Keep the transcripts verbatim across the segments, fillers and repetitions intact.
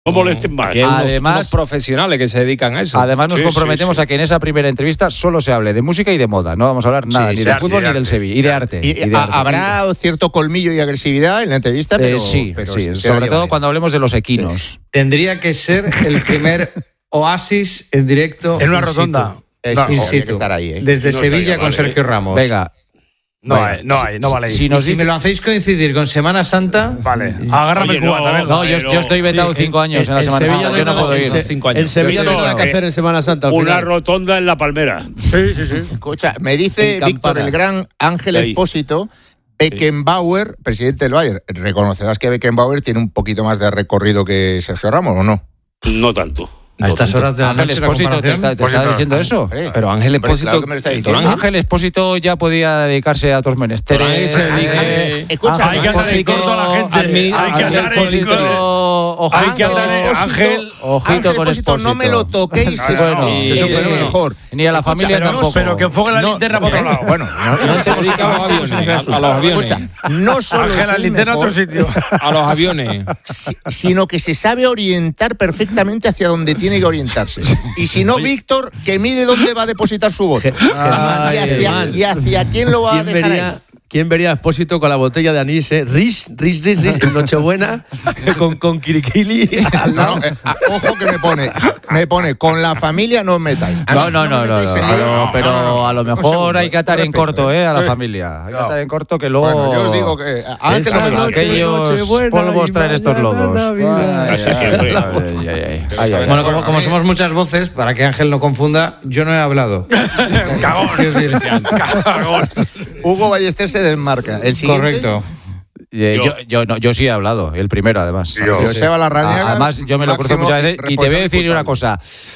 No molesten más. Que Además, unos, unos profesionales que se dedican a eso. Además nos Sí, comprometemos sí, sí. a que en esa primera entrevista solo se hable de música y de moda. No vamos a hablar nada Sí, ni sí, de arte, fútbol de ni del arte. Sevilla. Y de arte. Y, y de a- arte. habrá cierto colmillo y agresividad en la entrevista, pero Eh, sí, pero sí, será sobre todo llevadero. cuando hablemos de los equinos. Tendría que ser el primer oasis en directo. En una in rotonda. situ. Eh, No, sí, in habría situ. que estar ahí, ¿eh? Desde No Sevilla estaría con mal, Sergio ¿eh? Ramos. Venga. No venga, hay, no hay, no vale. Si nos Si me lo hacéis coincidir con Semana Santa, Vale, agárrame Oye, el cubata, no, venga. No, yo, yo estoy vetado Sí, cinco años en la en Semana Sevilla Santa. no Yo no hay nada- puedo ir. en Se- cinco años. En Sevilla Yo no hay estoy nada que vetado. hacer en Semana Santa al Una final. rotonda en La Palmera. Sí, sí, sí. Escucha, me dice En Víctor, Campana. el gran Ángel Ahí. Expósito, Beckenbauer, presidente del Bayern. Reconocerás que Beckenbauer tiene un poquito más de recorrido que Sergio Ramos, ¿o no? No tanto. a estas horas de la Ángel noche la Expósito te comparación. está, te Pues está entonces, diciendo eso. Hombre, Pero Ángel hombre, Expósito. claro que me lo está el diciendo. Ángel- Ángel Expósito ya podía dedicarse a otros menesteres. Pero Ángel se dedica- Eh, Escucha, Ángel hay que andar en Expósito, corto a la gente. admi- Hay que Ángel andar en Expósito- corto. Ojito, Hay que andar en- Ángel. ojito Ángel con Expósito, no me lo toquéis, es Bueno, es sí, el eso fue mejor. Ni a la Escucha, familia pero no tampoco. Pero que enfoque la No, linterna por no, otro lado. Bueno, no, no te dedica a los aviones, a- a los aviones. Escucha, no solo Ángel, es la el linterna a otro mejor, sitio. A los aviones. si- sino que se sabe orientar perfectamente hacia donde tiene que orientarse. Y si no, Víctor, que mire dónde va a depositar su voto. Ay, y, hacia, Germán. y hacia quién lo va a ¿Quién dejar ahí. vería, ¿Quién vería a Expósito con la botella de anís, eh? Ris, ris, ris, ris, en Nochebuena, con, con Kirikili al No, lado. no, eh, ah, ojo que me pone, me pone, con la familia no os metáis. A No, mí no, no, me no, metáis en no, líos. no, pero No, no, a lo un mejor segundo, hay que atar en respeto, corto, ¿eh? A la familia. Hay que atar en corto que luego. Bueno, yo os digo que Ángel Esta no me lo noche, hace. aquellos Nochebuena polvos y traen estos mañana lodos. Navidad. Ay, Así ay, siempre. ay, ay, ay, ay, ay. Bueno, como, como somos muchas voces, para que Ángel no confunda, yo no he hablado. Cagón. Quiero decir, Cagón. Hugo Ballester se desmarca. El siguiente, correcto. Eh, Yo- yo, yo, no, yo sí he hablado, el primero además. Yo. Joseba Larrañaga. Además, yo me lo cruzo máximo muchas veces y te voy a decir responsable una cosa.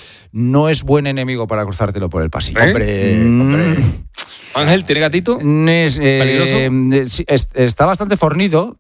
No es buen enemigo para cruzártelo por el pasillo. Hombre, hombre. Ángel, ¿tiene gatito? Es, eh, ¿Peligroso? eh, sí, es- está bastante fornido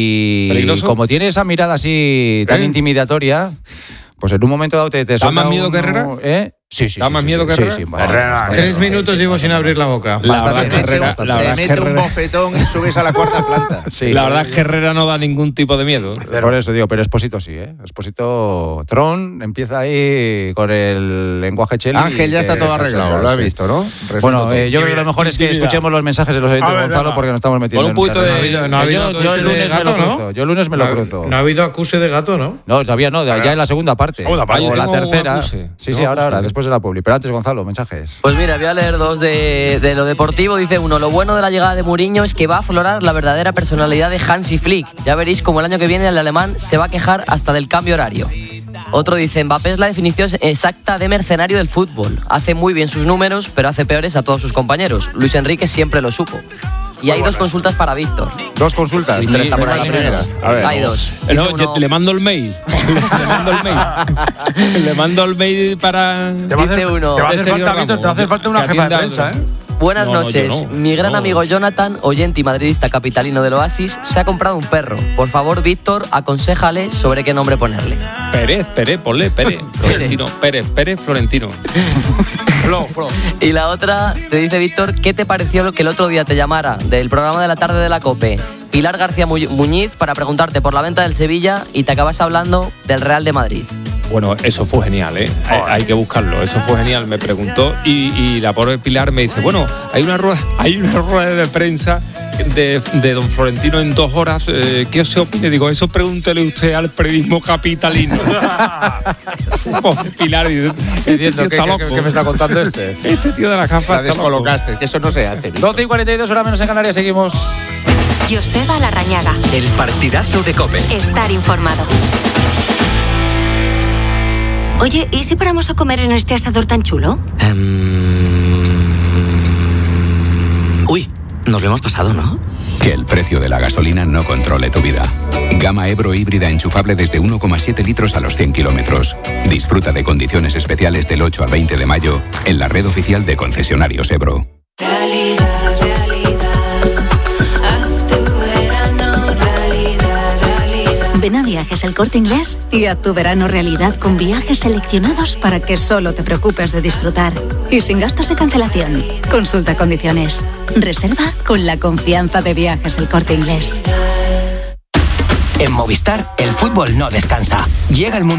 y ¿Peligroso? como tiene esa mirada así tan ¿Eh? intimidatoria, pues en un momento dado te, te ¿Da suelta más miedo que uno- Herrera? ¿Eh? Sí, sí. ¿Da sí, más sí, miedo sí, que sí, Herrera? sí, Herrera, bastante. Tres minutos llevo sin abrir la boca. La Bastante, verdad Te que mete, Herrera, un, la te verdad que mete un Herrera- bofetón y subes a la cuarta planta. Sí. La verdad es que Herrera no da ningún tipo de miedo. Por eso digo, pero Expósito sí, ¿eh? Expósito Tron empieza ahí con el lenguaje cheli. Ángel ya y está te todo desasea, arreglado, lo has sí. visto, ¿no? Resuelto Bueno, todo. eh, yo creo que lo mejor es que escuchemos los mensajes de los oyentes A de ver, Gonzalo venga. porque nos estamos metiendo Pon un en poquito terreno. de- No ha habido, no ha habido yo, yo el acuse de lunes me gato, lo ¿no? cruzo. Yo el lunes me lo No ha- cruzo. No ha habido acuse de gato, ¿no? No, todavía no, ya en la segunda parte. Segunda parte. O Yo la tengo tercera. acuse. Sí, sí, Tengo ahora, ahora, acuse. después de la publi. Pero antes, Gonzalo, mensajes. Pues mira, voy a leer dos de, de lo deportivo. Dice uno, lo bueno de la llegada de Mourinho es que va a aflorar la verdadera personalidad de Hansi Flick. Ya veréis como el año que viene el alemán se va a quejar hasta del cambio horario. Otro dice, Mbappé es la definición exacta de mercenario del fútbol. Hace muy bien sus números, pero hace peores a todos sus compañeros. Luis Enrique siempre lo supo. Y hay dos consultas para Víctor. Dos consultas. Víctor está por venga, ahí. la primera. A ver. Hay dos. Eh, no, Dice yo uno- le mando el mail. le mando el mail. le mando el mail para. Te va a hacer, Dice uno. te va a de hacer Sergio falta, Víctor, te va a hacer Ramos, falta una que jefa de atienda- prensa, ¿eh? Buenas No, no, noches. yo no. Mi gran No. amigo Jonathan, oyente y madridista capitalino del Oasis, se ha comprado un perro. Por favor, Víctor, aconséjale sobre qué nombre ponerle. Pérez, Pérez, ponle Pérez. Florentino, Pérez, Pérez, Florentino. Flo, Flo. Y la otra, te dice Víctor, ¿qué te pareció lo que el otro día te llamara del programa de la tarde de la COPE Pilar García Mu- Muñiz para preguntarte por la venta del Sevilla y te acabas hablando del Real de Madrid? Bueno, eso fue genial, ¿eh? Hay, hay que buscarlo. Eso fue genial. Me preguntó y, y la pobre Pilar me dice, bueno, hay una rueda, hay una rueda de prensa de, de don Florentino en dos horas. Eh, ¿Qué os opina? Digo, eso pregúntele usted al periodismo capitalino. Pobre Pilar, dice, este tío Entiendo, ¿qué, está qué- loco. qué me está contando este? Este tío de la La gafa está loco. descolocaste, que eso no se hace. Víctor. doce y cuarenta y dos, hora menos en Canarias, seguimos. Joseba Larrañaga. El partidazo de COPE. Estar informado. Oye, ¿y si paramos a comer en este asador tan chulo? Em, Uy, nos lo hemos pasado, ¿no? Que el precio de la gasolina no controle tu vida. Gama Ebro híbrida enchufable desde uno coma siete litros a los cien kilómetros. Disfruta de condiciones especiales del ocho al veinte de mayo en la red oficial de concesionarios Ebro. Realidad, realidad. Haz tu verano realidad, realidad. Ven a Viajes El Corte Inglés y haz tu verano realidad con viajes seleccionados para que solo te preocupes de disfrutar. Y sin gastos de cancelación. Consulta condiciones. Reserva con la confianza de Viajes El Corte Inglés. En Movistar, el fútbol no descansa. Llega el mundo